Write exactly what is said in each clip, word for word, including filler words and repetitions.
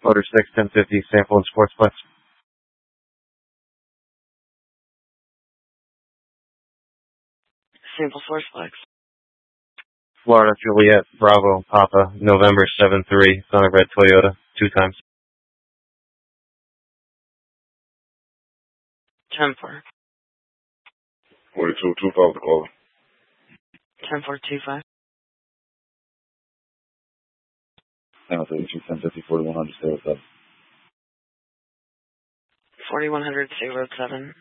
Motor six, ten fifty, sample and Sportsplex. Sample Sportsplex. Florida Juliet, Bravo, Papa, November seven three, Son of Red Toyota, two times. ten four. forty-two, two five, the caller. ten four two five. Now thirty-two, ten fifty, forty-one hundred, zero seven. forty-one hundred, zero seven.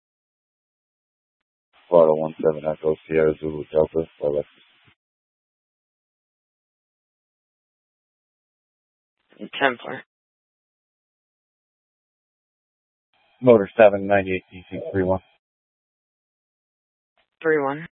Florida one seven, Echo, Sierra Zulu, Delta, Alexis. ten four. Motor seven, ninety-eight, D C, three one. three one.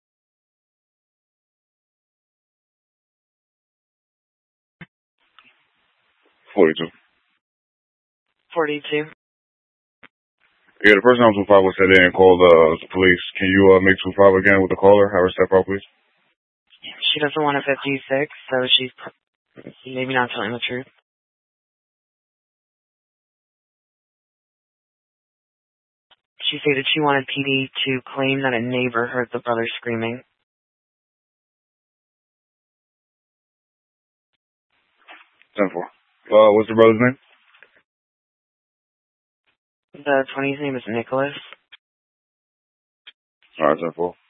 forty-two. forty-two. Yeah, the person on two five was sent in and called uh, the police. Can you uh, make two five again with the caller? Have her step out, please. She doesn't want a fifty-six, so she's maybe not telling the truth. She stated she wanted P D to claim that a neighbor heard the brother screaming. ten four. Uh, what's the brother's name? The twenty's name is Nicholas. Alright, ten four.